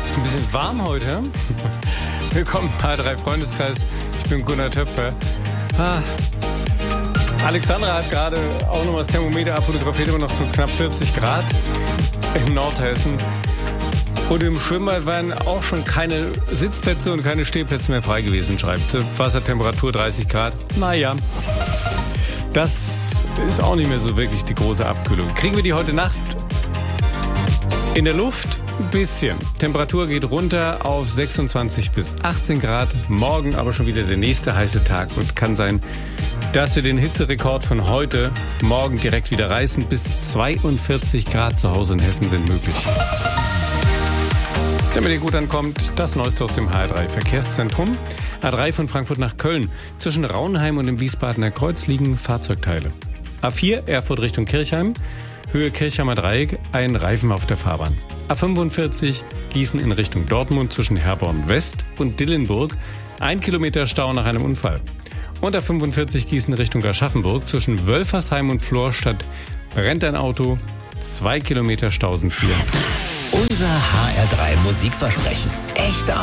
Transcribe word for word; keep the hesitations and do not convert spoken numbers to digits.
Ist ein bisschen warm heute. Willkommen im H drei Freundeskreis. Ich bin Gunnar Töpfer. Ah. Alexandra hat gerade auch noch das Thermometer abfotografiert, immer noch so knapp vierzig Grad in Nordhessen. Und im Schwimmbad waren auch schon keine Sitzplätze und keine Stehplätze mehr frei gewesen, schreibt sie. Wassertemperatur dreißig Grad. Naja, das ist auch nicht mehr so wirklich die große Abkühlung. Kriegen wir die heute Nacht in der Luft? Ein bisschen. Temperatur geht runter auf sechsundzwanzig bis achtzehn Grad. Morgen aber schon wieder der nächste heiße Tag und kann sein, dass wir den Hitzerekord von heute morgen direkt wieder reißen. Bis zweiundvierzig Grad zu Hause in Hessen sind möglich. Damit ihr gut ankommt, das Neueste aus dem H drei Verkehrszentrum. A drei von Frankfurt nach Köln. Zwischen Raunheim und dem Wiesbadener Kreuz liegen Fahrzeugteile. A vier Erfurt Richtung Kirchheim. Höhe Kirchheimer Dreieck, ein Reifen auf der Fahrbahn. A fünfundvierzig Gießen in Richtung Dortmund zwischen Herborn West und Dillenburg. Ein Kilometer Stau nach einem Unfall. Und A fünfundvierzig Gießen Richtung Aschaffenburg zwischen Wölfersheim und Florstadt brennt ein Auto. Zwei Kilometer Stau sind hier. Unser H R drei Musikversprechen. Echter